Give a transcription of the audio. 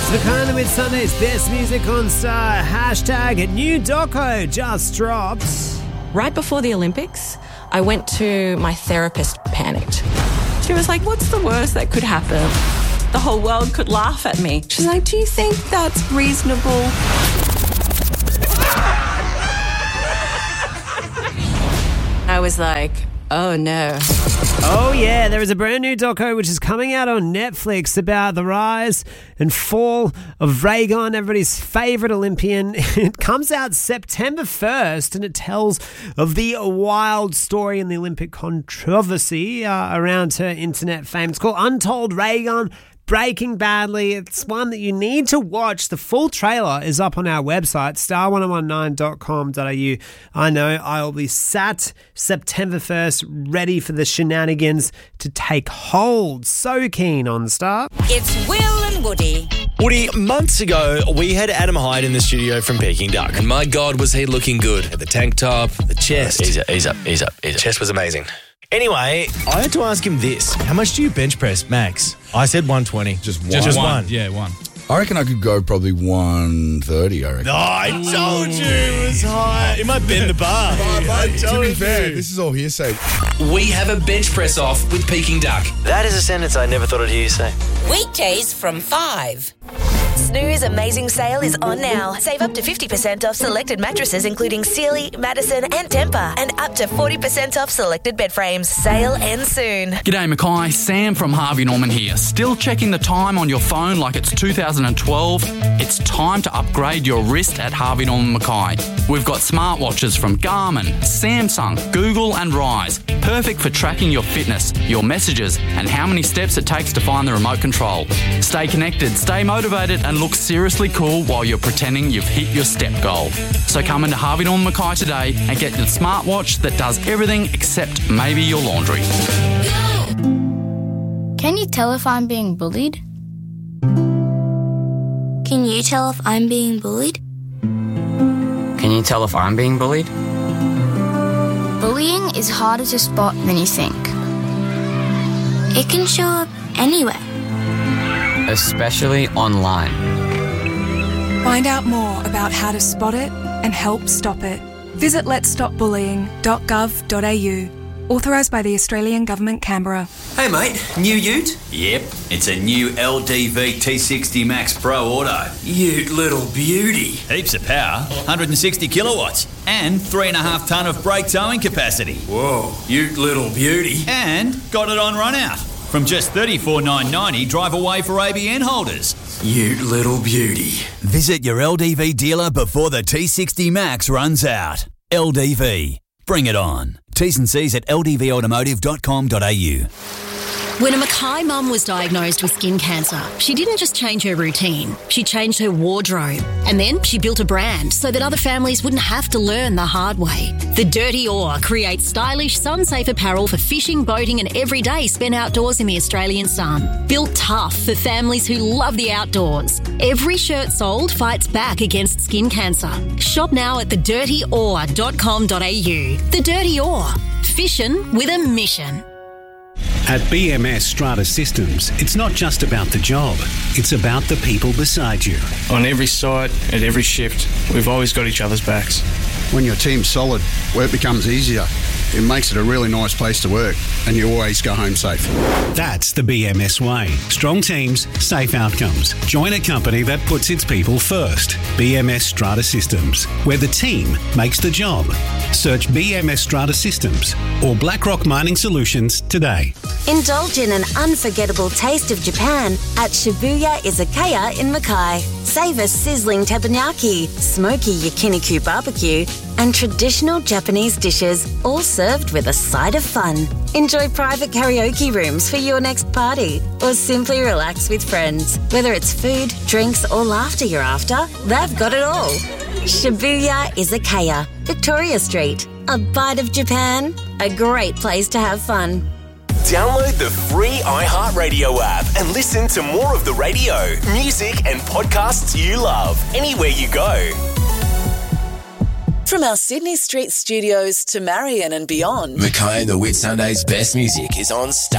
McKenna with Sunday's best music on Star. Hashtag new doco just dropped. Right before the Olympics, I went to my therapist, panicked. She was like, what's the worst that could happen? The whole world could laugh at me. She's like, do you think that's reasonable? I was like, oh no. Oh yeah, there is a brand new doco which is coming out on Netflix about the rise and fall of Reagan, everybody's favourite Olympian. It comes out September 1st and it tells of the wild story and the Olympic controversy around her internet fame. It's called Untold Reagan Breaking Badly. It's one that you need to watch. The full trailer is up on our website, star1019.com.au. I know I'll be sat September 1st, ready for the shenanigans to take hold. So keen on Star. It's Will and Woody. Woody, months ago, we had Adam Hyde in the studio from Peking Duck. And my God, was he looking good. The tank top, the chest. Ease up. Chest was amazing. Anyway, I had to ask him this. How much do you bench press, max? I said 120. Just one? Just one. Yeah, one. I reckon I could go probably 130, I reckon. Oh, I told you it was high. It might bend the bar. To be fair, this is all hearsay. We have a bench press off with Peking Duck. That is a sentence I never thought I'd hear you say. Weekdays from 5. Snooze Amazing Sale is on now. Save up to 50% off selected mattresses including Sealy, Madison and Tempur, and up to 40% off selected bed frames. Sale ends soon. G'day Mackay, Sam from Harvey Norman here. Still checking the time on your phone like it's 2012? It's time to upgrade your wrist at Harvey Norman Mackay. We've got smartwatches from Garmin, Samsung, Google and Rise. Perfect for tracking your fitness, your messages and how many steps it takes to find the remote control. Stay connected, stay motivated and look seriously cool while you're pretending you've hit your step goal. So come into Harvey Norman Mackay today and get the smartwatch that does everything except maybe your laundry. Can you tell if I'm being bullied? Can you tell if I'm being bullied? Can you tell if I'm being bullied? Bullying is harder to spot than you think. It can show up anywhere. Especially online. Find out more about how to spot it and help stop it. Visit letsstopbullying.gov.au. Authorised by the Australian Government, Canberra. Hey mate, new ute? Yep, it's a new LDV T60 Max Pro Auto. Ute little beauty. Heaps of power, 160 kilowatts, and 3.5 tonne of brake towing capacity. Whoa, ute little beauty. And got it on run out. From just $34,990 drive away for ABN holders. Ute little beauty. Visit your LDV dealer before the T60 Max runs out. LDV. Bring it on. T's and C's at ldvautomotive.com.au. When a Mackay mum was diagnosed with skin cancer, she didn't just change her routine, she changed her wardrobe. And then she built a brand so that other families wouldn't have to learn the hard way. The Dirty Oar creates stylish, sun-safe apparel for fishing, boating and every day spent outdoors in the Australian sun. Built tough for families who love the outdoors. Every shirt sold fights back against skin cancer. Shop now at thedirtyoar.com.au. The Dirty Oar. Fishing with a mission. At BMS Strata Systems, it's not just about the job, it's about the people beside you. On every site, at every shift, we've always got each other's backs. When your team's solid, work becomes easier. It makes it a really nice place to work, and you always go home safe. That's the BMS way. Strong teams, safe outcomes. Join a company that puts its people first. BMS Strata Systems, where the team makes the job. Search BMS Strata Systems or BlackRock Mining Solutions today. Indulge in an unforgettable taste of Japan at Shibuya Izakaya in Mackay. Savour sizzling teppanyaki, smoky yakiniku barbecue, and traditional Japanese dishes, all served with a side of fun. Enjoy private karaoke rooms for your next party, or simply relax with friends. Whether it's food, drinks, or laughter you're after, they've got it all. Shibuya Izakaya, Victoria Street. A bite of Japan, a great place to have fun. Download the free iHeartRadio app and listen to more of the radio, music and podcasts you love anywhere you go. From our Sydney Street studios to Marion and beyond, Mackay the Whitsundays best music is on Star.